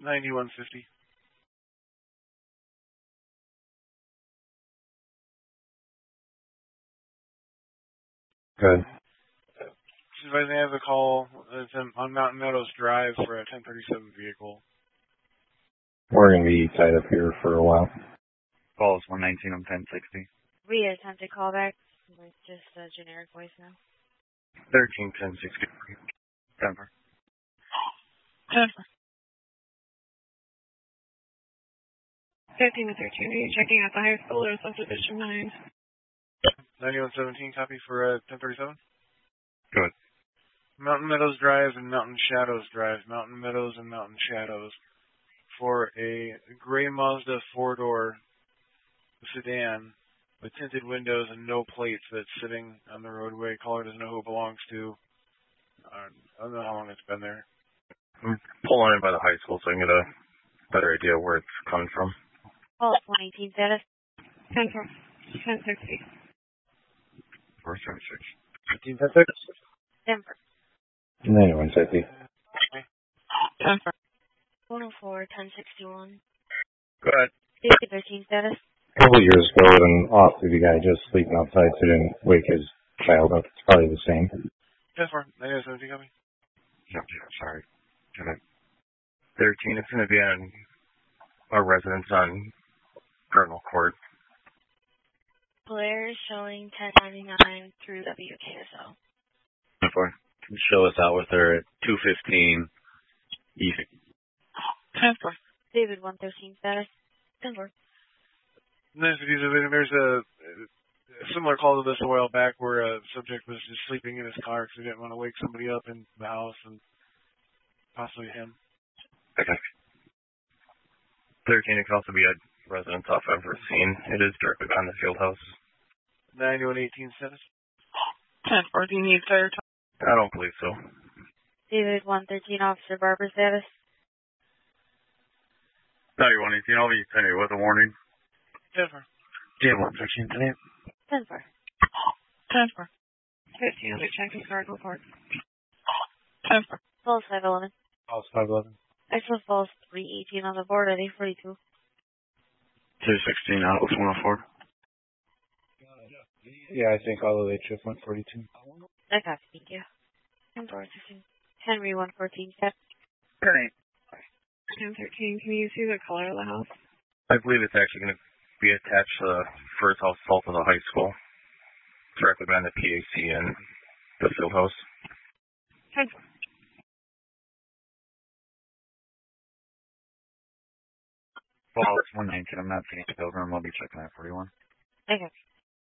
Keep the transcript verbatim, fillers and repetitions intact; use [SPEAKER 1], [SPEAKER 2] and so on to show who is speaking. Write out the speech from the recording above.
[SPEAKER 1] ninety-one fifty.
[SPEAKER 2] Good.
[SPEAKER 1] Supervisor, I have a call it's on Mountain Meadows Drive for a ten thirty-seven vehicle.
[SPEAKER 2] We're going to be tied up here for a while.
[SPEAKER 3] Call is one nineteen on ten sixty.
[SPEAKER 4] We attempt to call back with just a generic voicemail.
[SPEAKER 3] thirteen ten sixty. Denver.
[SPEAKER 4] Denver. thirteen to thirteen. Are you checking out the high school or subdivision nine?
[SPEAKER 1] ninety-one seventeen, copy for uh, ten thirty-seven.
[SPEAKER 3] Good.
[SPEAKER 1] Mountain Meadows Drive and Mountain Shadows Drive. Mountain Meadows and Mountain Shadows. For a gray Mazda four-door sedan with tinted windows and no plates that's sitting on the roadway. Caller doesn't know who it belongs to. Uh, I don't know how long it's been there.
[SPEAKER 3] I'm pulling in by the high school so I can get a better idea where it's coming from.
[SPEAKER 4] Call one eighteen status. ten four. ten sixty.
[SPEAKER 3] four seven six.
[SPEAKER 1] fifteen ten six.
[SPEAKER 4] Denver.
[SPEAKER 2] ninety-one fifty.
[SPEAKER 4] Denver. one oh four, ten sixty-one.
[SPEAKER 3] Go ahead.
[SPEAKER 4] thirteen status.
[SPEAKER 2] A couple of years ago, an off-duty guy just sleeping outside so didn't wake his child up. It's probably the same.
[SPEAKER 1] ten four. ninety-one seventeen, copy.
[SPEAKER 3] Yeah, sorry. thirteen, it's going to be on a residence on Colonel Court.
[SPEAKER 4] Blair is showing ten ninety-nine through W K S L.
[SPEAKER 3] Before. Show us out with her at two fifteen. Easy.
[SPEAKER 4] ten four. David one thirteen status. ten four.
[SPEAKER 1] Nice. There's a, a similar call to this a while back where a subject was just sleeping in his car because he didn't want to wake somebody up in the house and possibly him.
[SPEAKER 3] Okay. thirteen, it could also be a residence off Everett scene. It is directly behind the field house.
[SPEAKER 1] ninety-one eighteen status.
[SPEAKER 4] ten four. Do you need third?
[SPEAKER 3] I don't believe so.
[SPEAKER 4] David one thirteen, Officer Barber status.
[SPEAKER 3] ninety-one eighteen, I'll be sending you with a warning.
[SPEAKER 1] ten four.
[SPEAKER 3] David one thirteen, today.
[SPEAKER 4] ten four. ten four. fifteen, I'll be checking card report. ten four. Falls five eleven.
[SPEAKER 1] Falls five eleven.
[SPEAKER 4] Extra falls three eighteen on the board at eight forty-two.
[SPEAKER 3] two sixteen, out with one oh four.
[SPEAKER 2] Yeah, I think all of H F one forty-two.
[SPEAKER 4] I copy, thank you. ten four sixteen. Henry one fourteen, step.
[SPEAKER 3] Great.
[SPEAKER 4] ten thirteen, can you see the color of the house?
[SPEAKER 3] I believe it's actually going to be attached to the first house south of the high school. Directly behind the P A C and the field house.
[SPEAKER 4] ten four.
[SPEAKER 3] Well, it's one nineteen. I'm not seeing Pilgrim. I'll be checking that forty-one.
[SPEAKER 4] Okay.